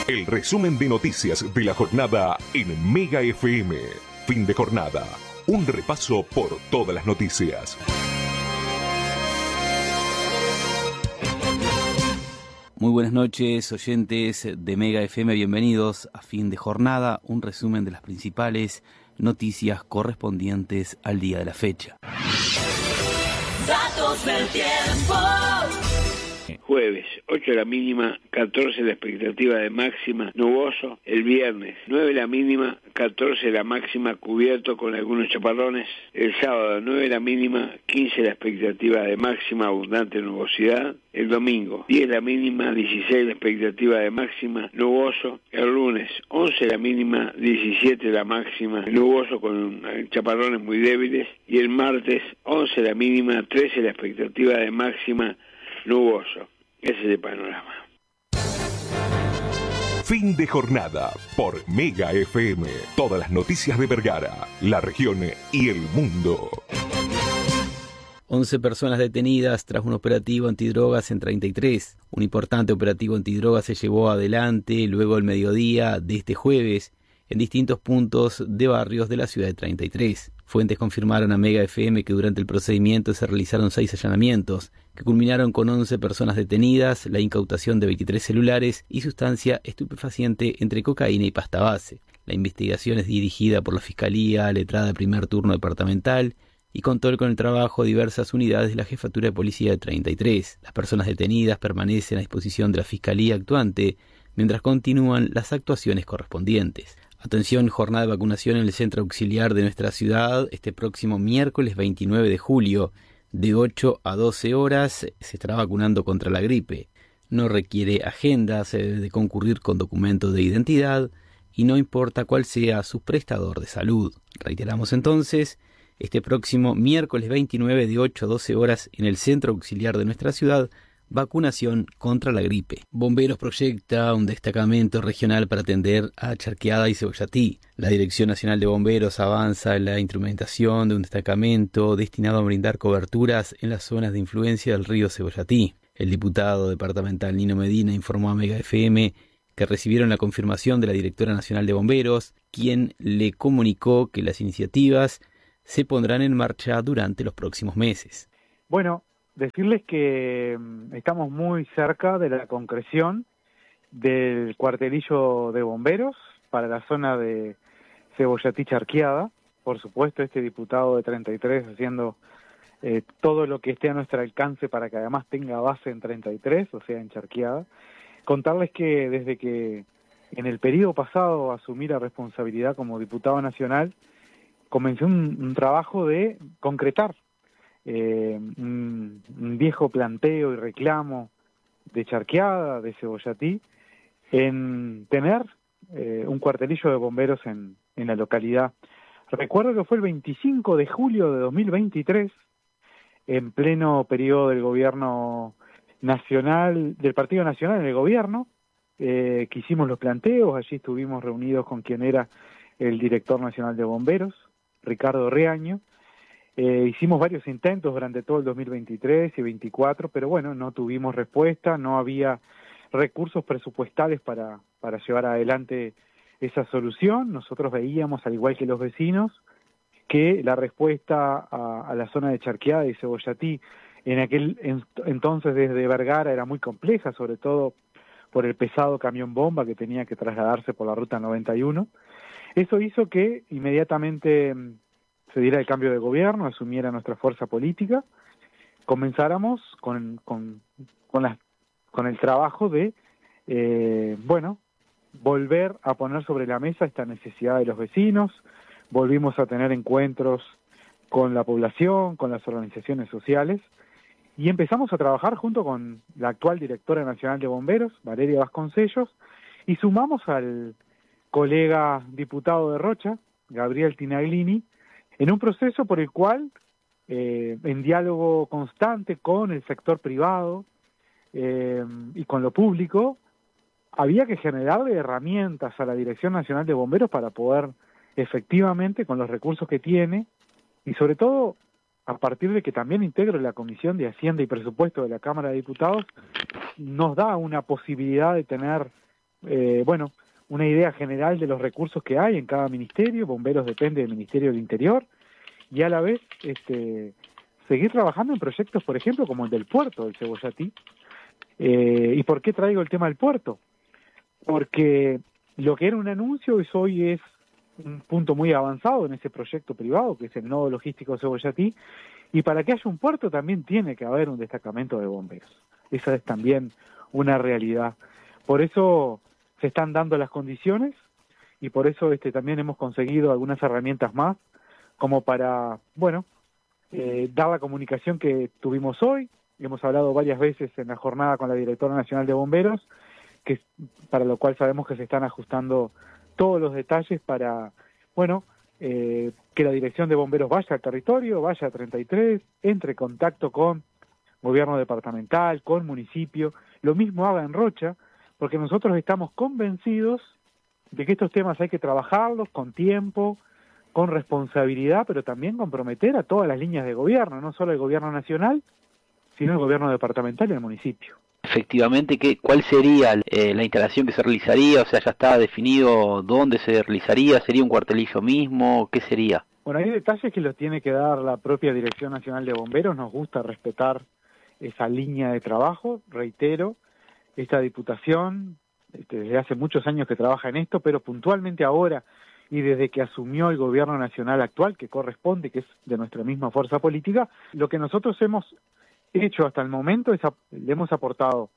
El resumen de noticias de la jornada en Mega FM. Fin de jornada. Un repaso por todas las noticias. Muy buenas noches, oyentes de Mega FM. Bienvenidos a Fin de Jornada. Un resumen de las principales noticias correspondientes al día de la fecha. Datos del tiempo. Jueves, 8 la mínima, 14 la expectativa de máxima, nuboso. El viernes, 9 la mínima, 14 la máxima, cubierto con algunos chaparrones. El sábado, 9 la mínima, 15 la expectativa de máxima, abundante nubosidad. El domingo, 10 la mínima, 16 la expectativa de máxima, nuboso. El lunes, 11 la mínima, 17 la máxima, nuboso con chaparrones muy débiles. Y el martes, 11 la mínima, 13 la expectativa de máxima, nuboso. Ese es el panorama. Fin de jornada por Mega FM. Todas las noticias de Vergara, la región y el mundo. 11 personas detenidas tras un operativo antidrogas en 33. Un importante operativo antidrogas se llevó adelante luego del mediodía de este jueves en distintos puntos de barrios de la ciudad de 33. Fuentes confirmaron a Mega FM que durante el procedimiento se realizaron 6 allanamientos, que culminaron con 11 personas detenidas, la incautación de 23 celulares y sustancia estupefaciente entre cocaína y pasta base. La investigación es dirigida por la Fiscalía Letrada de Primer Turno Departamental y contó con el trabajo de diversas unidades de la Jefatura de Policía de 33. Las personas detenidas permanecen a disposición de la Fiscalía actuante mientras continúan las actuaciones correspondientes. Atención, jornada de vacunación en el centro auxiliar de nuestra ciudad este próximo miércoles 29 de julio. De 8 a 12 horas se estará vacunando contra la gripe. No requiere agenda, se debe de concurrir con documento de identidad y no importa cuál sea su prestador de salud. Reiteramos entonces, este próximo miércoles 29 de 8 a 12 horas en el centro auxiliar de nuestra ciudad, vacunación contra la gripe. Bomberos proyecta un destacamento regional para atender a Charqueada y Cebollatí. La Dirección Nacional de Bomberos avanza en la instrumentación de un destacamento destinado a brindar coberturas en las zonas de influencia del río Cebollatí. El diputado departamental Nino Medina informó a Mega FM que recibieron la confirmación de la Directora Nacional de Bomberos, quien le comunicó que las iniciativas se pondrán en marcha durante los próximos meses. Bueno, decirles que estamos muy cerca de la concreción del cuartelillo de bomberos para la zona de Cebollatí Charqueada. Por supuesto, este diputado de 33 haciendo todo lo que esté a nuestro alcance para que además tenga base en 33, o sea, en Charqueada. Contarles que desde que en el periodo pasado asumí la responsabilidad como diputado nacional, comencé un trabajo de concretar un viejo planteo y reclamo de Charqueada, de Cebollatí, en tener un cuartelillo de bomberos en la localidad. Recuerdo que fue el 25 de julio de 2023, en pleno periodo del gobierno nacional, del Partido Nacional en el gobierno, que hicimos los planteos. Allí estuvimos reunidos con quien era el director nacional de bomberos, Ricardo Reaño. Hicimos varios intentos durante todo el 2023 y 2024, pero bueno, no tuvimos respuesta, no había recursos presupuestales para llevar adelante esa solución. Nosotros veíamos, al igual que los vecinos, que la respuesta a la zona de Charqueada y Cebollatí en aquel entonces desde Vergara era muy compleja, sobre todo por el pesado camión bomba que tenía que trasladarse por la ruta 91. Eso hizo que inmediatamente se diera el cambio de gobierno, asumiera nuestra fuerza política, comenzáramos con el trabajo de, volver a poner sobre la mesa esta necesidad de los vecinos. Volvimos a tener encuentros con la población, con las organizaciones sociales, y empezamos a trabajar junto con la actual directora nacional de bomberos, Valeria Vasconcellos, y sumamos al colega diputado de Rocha, Gabriel Tinaglini, en un proceso por el cual, en diálogo constante con el sector privado y con lo público, había que generarle herramientas a la Dirección Nacional de Bomberos para poder efectivamente, con los recursos que tiene, y sobre todo a partir de que también integro la Comisión de Hacienda y Presupuesto de la Cámara de Diputados, nos da una posibilidad de tener bueno, una idea general de los recursos que hay en cada ministerio. Bomberos depende del Ministerio del Interior, y a la vez seguir trabajando en proyectos, por ejemplo, como el del puerto del Cebollatí. ¿Y por qué traigo el tema del puerto? Porque lo que era un anuncio hoy es un punto muy avanzado en ese proyecto privado, que es el nodo logístico de Cebollatí, y para que haya un puerto también tiene que haber un destacamento de bomberos. Esa es también una realidad. Por eso se están dando las condiciones, y por eso también hemos conseguido algunas herramientas más, como para, bueno, dar la comunicación que tuvimos hoy. Hemos hablado varias veces en la jornada con la Directora Nacional de Bomberos, para lo cual sabemos que se están ajustando todos los detalles para, bueno, que la Dirección de Bomberos vaya al territorio, vaya a 33, entre en contacto con gobierno departamental, con municipio, lo mismo haga en Rocha, porque nosotros estamos convencidos de que estos temas hay que trabajarlos con tiempo, con responsabilidad, pero también comprometer a todas las líneas de gobierno, no solo el gobierno nacional, sino el gobierno departamental y el municipio. Efectivamente, ¿cuál sería la instalación que se realizaría? O sea, ¿ya está definido dónde se realizaría? ¿Sería un cuartelillo mismo? ¿Qué sería? Bueno, hay detalles que los tiene que dar la propia Dirección Nacional de Bomberos. Nos gusta respetar esa línea de trabajo. Reitero, esta diputación desde hace muchos años que trabaja en esto, pero puntualmente ahora y desde que asumió el gobierno nacional actual, que corresponde, que es de nuestra misma fuerza política, lo que nosotros hemos hecho hasta el momento es le hemos aportado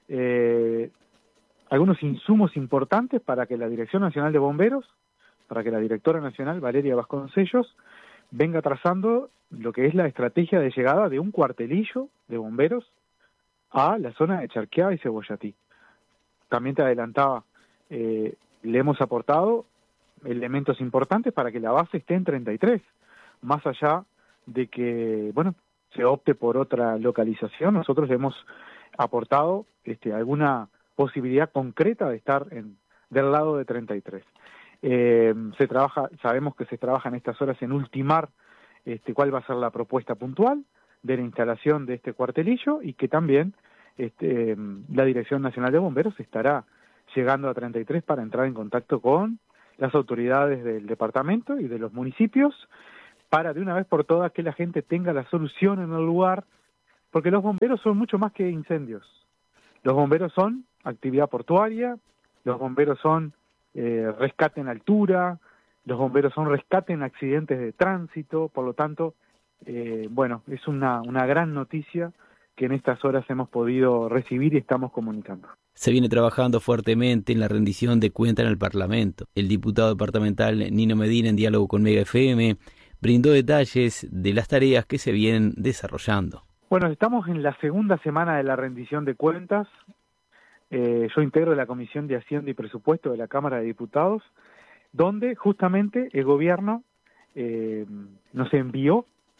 algunos insumos importantes para que la Dirección Nacional de Bomberos, para que la Directora Nacional, Valeria Vasconcellos, venga trazando lo que es la estrategia de llegada de un cuartelillo de bomberos a la zona de Charqueada y Cebollatí. También te adelantaba, le hemos aportado elementos importantes para que la base esté en 33, más allá de que, bueno, se opte por otra localización. Nosotros le hemos aportado alguna posibilidad concreta de estar del lado de 33. Sabemos que se trabaja en estas horas en ultimar cuál va a ser la propuesta puntual de la instalación de este cuartelillo, y que también la Dirección Nacional de Bomberos estará llegando a 33 para entrar en contacto con las autoridades del departamento y de los municipios, para de una vez por todas que la gente tenga la solución en el lugar, porque los bomberos son mucho más que incendios. Los bomberos son actividad portuaria, los bomberos son rescate en altura, los bomberos son rescate en accidentes de tránsito. Por lo tanto, bueno, es una gran noticia que en estas horas hemos podido recibir y estamos comunicando. Se viene trabajando fuertemente en la rendición de cuentas en el Parlamento. El diputado departamental Nino Medina, en diálogo con Mega FM, brindó detalles de las tareas que se vienen desarrollando. Bueno, estamos en la segunda semana de la rendición de cuentas. Yo integro la Comisión de Hacienda y Presupuesto de la Cámara de Diputados, donde justamente el gobierno nos envió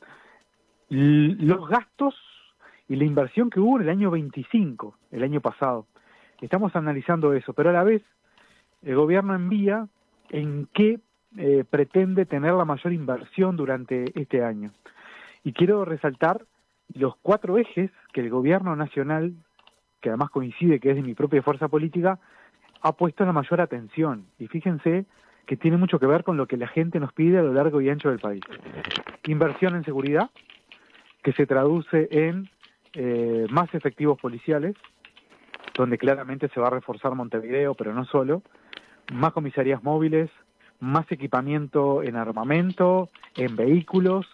los gastos y la inversión que hubo en el año 25, el año pasado. Estamos analizando eso, pero a la vez el gobierno envía en qué pretende tener la mayor inversión durante este año. Y quiero resaltar los 4 ejes que el gobierno nacional, que además coincide que es de mi propia fuerza política, ha puesto la mayor atención. Y fíjense que tiene mucho que ver con lo que la gente nos pide a lo largo y ancho del país. Inversión en seguridad, que se traduce en más efectivos policiales, donde claramente se va a reforzar Montevideo, pero no solo, más comisarías móviles, más equipamiento en armamento, en vehículos,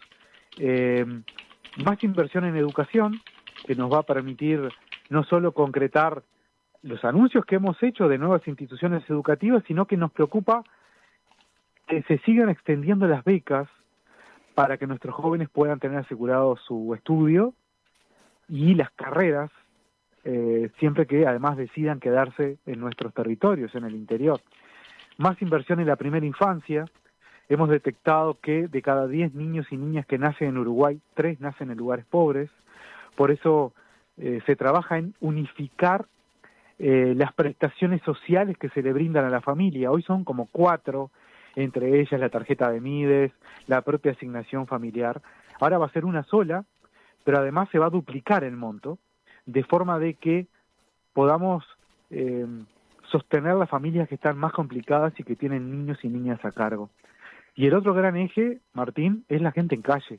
más inversión en educación, que nos va a permitir no solo concretar los anuncios que hemos hecho de nuevas instituciones educativas, sino que nos preocupa que se sigan extendiendo las becas para que nuestros jóvenes puedan tener asegurado su estudio y las carreras, siempre que además decidan quedarse en nuestros territorios, en el interior. Más inversión en la primera infancia. Hemos detectado que de cada 10 niños y niñas que nacen en Uruguay, 3 nacen en lugares pobres. Por eso se trabaja en unificar las prestaciones sociales que se le brindan a la familia. Hoy son como 4, entre ellas la tarjeta de Mides, la propia asignación familiar. Ahora va a ser una sola, pero además se va a duplicar el monto, de forma de que podamos sostener las familias que están más complicadas y que tienen niños y niñas a cargo. Y el otro gran eje, Martín, es la gente en calle.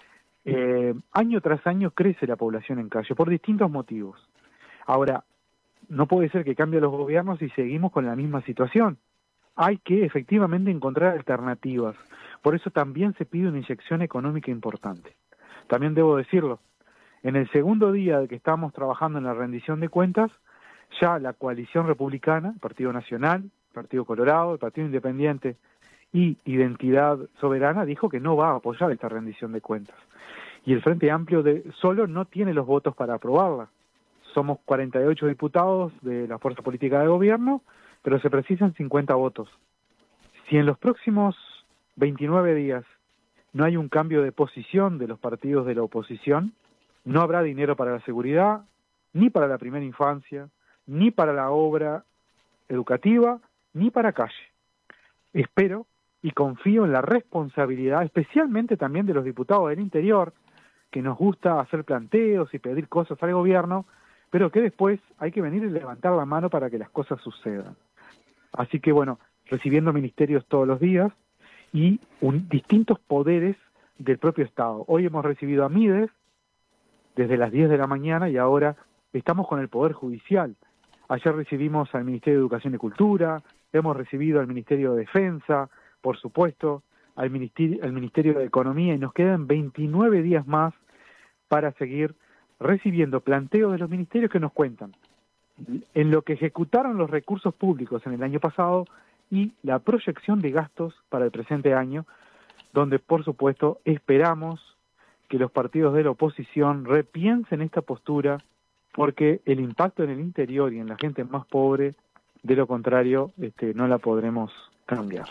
Año tras año crece la población en calle por distintos motivos. Ahora, no puede ser que cambien los gobiernos y seguimos con la misma situación. Hay que efectivamente encontrar alternativas. Por eso también se pide una inyección económica importante. También debo decirlo, en el segundo día de que estamos trabajando en la rendición de cuentas, ya la coalición republicana, el Partido Nacional, el Partido Colorado, el Partido Independiente y Identidad Soberana dijo que no va a apoyar esta rendición de cuentas. Y el Frente Amplio solo no tiene los votos para aprobarla. Somos 48 diputados de la fuerza política de gobierno, pero se precisan 50 votos. Si en los próximos 29 días no hay un cambio de posición de los partidos de la oposición, no habrá dinero para la seguridad, ni para la primera infancia, ni para la obra educativa, ni para calle. Espero y confío en la responsabilidad, especialmente también de los diputados del interior, que nos gusta hacer planteos y pedir cosas al gobierno, pero que después hay que venir y levantar la mano para que las cosas sucedan. Así que bueno, recibiendo ministerios todos los días y distintos poderes del propio Estado. Hoy hemos recibido a Mides desde las 10 de la mañana y ahora estamos con el Poder Judicial. Ayer recibimos al Ministerio de Educación y Cultura, hemos recibido al Ministerio de Defensa, por supuesto, al Ministerio de Economía, y nos quedan 29 días más para seguir recibiendo planteos de los ministerios que nos cuentan en lo que ejecutaron los recursos públicos en el año pasado y la proyección de gastos para el presente año, donde por supuesto esperamos que los partidos de la oposición repiensen esta postura, porque el impacto en el interior y en la gente más pobre, de lo contrario, no la podremos cambiar.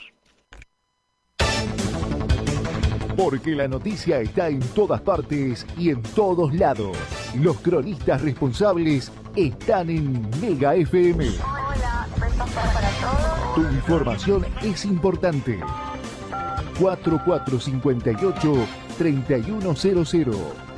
Porque la noticia está en todas partes y en todos lados. Los cronistas responsables están en Mega FM. Hola, para todos. Tu información es importante. 4458-3100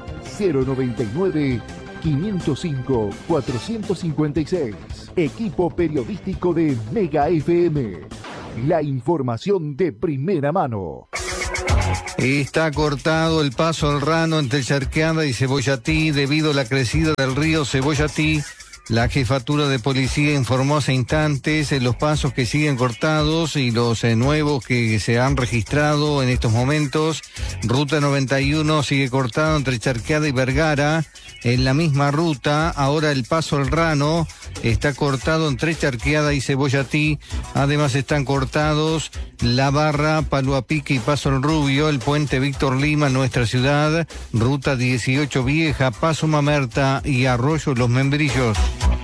099-505-456. Equipo periodístico de Mega FM. La información de primera mano. Está cortado el paso al Rano entre Charqueada y Cebollatí debido a la crecida del río Cebollatí. La jefatura de policía informó hace instantes los pasos que siguen cortados y los nuevos que se han registrado en estos momentos. Ruta 91 sigue cortado entre Charqueada y Vergara. En la misma ruta, ahora el paso al Rano está cortado entre Charqueada y Cebollatí. Además están cortados La Barra, Palo a Pique y Paso al Rubio, el puente Víctor Lima en nuestra ciudad, Ruta 18 Vieja, Paso Mamerta y Arroyo Los Membrillos.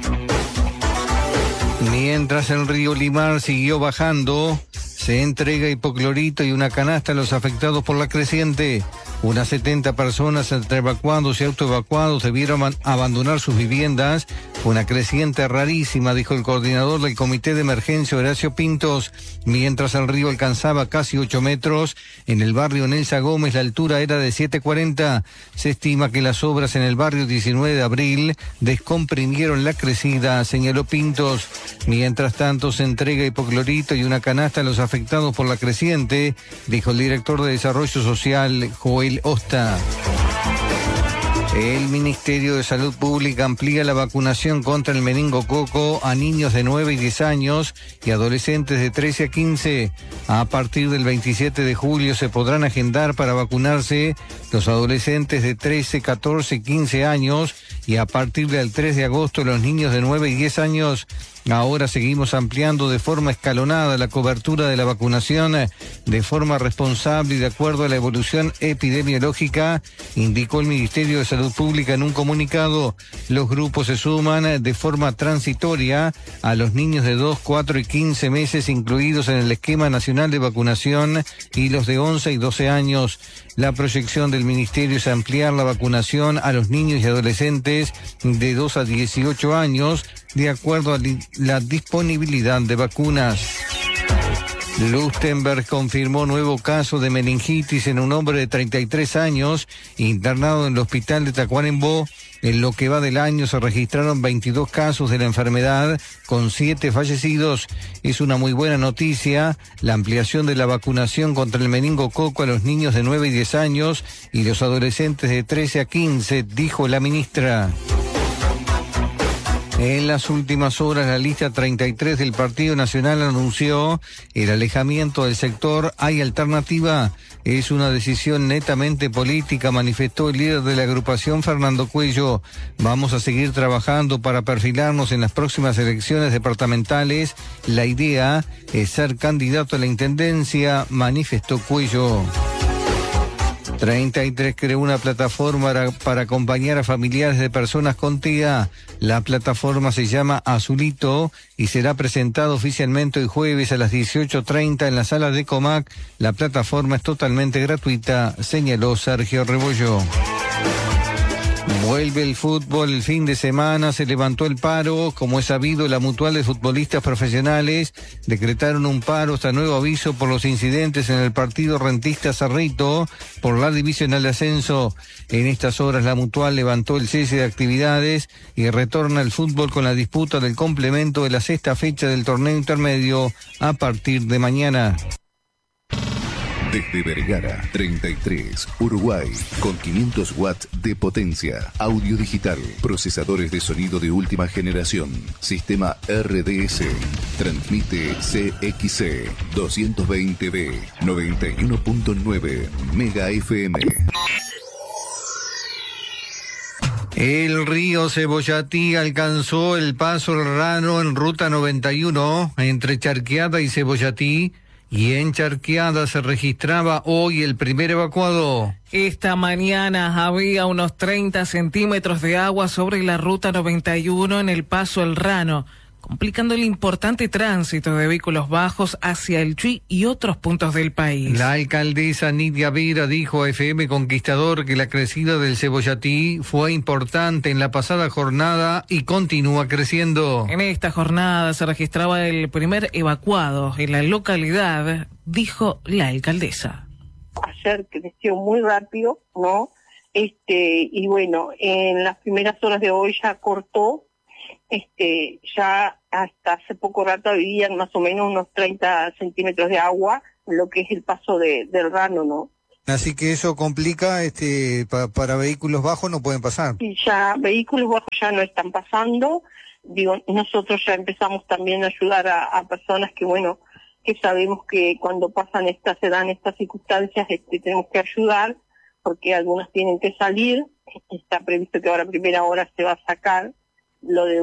Mientras el río Limar siguió bajando, se entrega hipoclorito y una canasta a los afectados por la creciente. Unas 70 personas entre evacuados y autoevacuados debieron abandonar sus viviendas. Una creciente rarísima, dijo el coordinador del Comité de Emergencia, Horacio Pintos. Mientras el río alcanzaba casi 8 metros, en el barrio Nelsa Gómez la altura era de 7,40. Se estima que las obras en el barrio 19 de abril descomprimieron la crecida, señaló Pintos. Mientras tanto, se entrega hipoclorito y una canasta a los afectados por la creciente, dijo el director de Desarrollo Social, Joel Osta. El Ministerio de Salud Pública amplía la vacunación contra el meningococo a niños de 9 y 10 años y adolescentes de 13 a 15. A partir del 27 de julio se podrán agendar para vacunarse los adolescentes de 13, 14 y 15 años y a partir del 3 de agosto los niños de 9 y 10 años. Ahora seguimos ampliando de forma escalonada la cobertura de la vacunación de forma responsable y de acuerdo a la evolución epidemiológica, indicó el Ministerio de Salud Pública en un comunicado. Los grupos se suman de forma transitoria a los niños de 2, 4 y 15 meses incluidos en el esquema nacional de vacunación y los de 11 y 12 años. La proyección del Ministerio es ampliar la vacunación a los niños y adolescentes de 2 a 18 años de acuerdo a la disponibilidad de vacunas. Lustenberg confirmó nuevo caso de meningitis en un hombre de 33 años internado en el hospital de Tacuarembó. En lo que va del año se registraron 22 casos de la enfermedad, con 7 fallecidos. Es una muy buena noticia la ampliación de la vacunación contra el meningococo a los niños de 9 y 10 años y los adolescentes de 13 a 15, dijo la ministra. En las últimas horas, la lista 33 del Partido Nacional anunció el alejamiento del sector Hay Alternativa. Es una decisión netamente política, manifestó el líder de la agrupación, Fernando Cuello. Vamos a seguir trabajando para perfilarnos en las próximas elecciones departamentales. La idea es ser candidato a la intendencia, manifestó Cuello. 33 creó una plataforma para acompañar a familiares de personas con TEA. La plataforma se llama Azulito y será presentada oficialmente hoy jueves a las 18:30 en la sala de Comac. La plataforma es totalmente gratuita, señaló Sergio Rebollo. Vuelve el fútbol el fin de semana, se levantó el paro. Como es sabido, la Mutual de Futbolistas Profesionales decretaron un paro hasta nuevo aviso por los incidentes en el partido Rentista Cerrito por la divisional de ascenso. En estas horas la Mutual levantó el cese de actividades y retorna al fútbol con la disputa del complemento de la 6ª fecha del torneo intermedio a partir de mañana. Desde Vergara, 33, Uruguay, con 500 watts de potencia, audio digital, procesadores de sonido de última generación, sistema RDS, transmite CXC 220B, 91.9 Mega FM. El río Cebollatí alcanzó el Paso El Rano en ruta 91 entre Charqueada y Cebollatí. Y en Charqueada se registraba hoy el primer evacuado. Esta mañana había unos 30 centímetros de agua sobre la ruta 91 en el Paso El Rano, complicando el importante tránsito de vehículos bajos hacia el Chuy y otros puntos del país. La alcaldesa Nidia Vera dijo a FM Conquistador que la crecida del Cebollatí fue importante en la pasada jornada y continúa creciendo. En esta jornada se registraba el primer evacuado en la localidad, dijo la alcaldesa. Ayer creció muy rápido, ¿no? Y bueno, en las primeras horas de hoy ya cortó. Ya hasta hace poco rato vivían más o menos unos 30 centímetros de agua, lo que es el paso del Rano, ¿no? Así que eso complica, para vehículos bajos no pueden pasar. Y ya vehículos bajos ya no están pasando. Digo, nosotros ya empezamos también a ayudar a personas que, bueno, que sabemos que cuando se dan estas circunstancias, tenemos que ayudar, porque algunas tienen que salir. Está previsto que ahora a primera hora se va a sacar lo de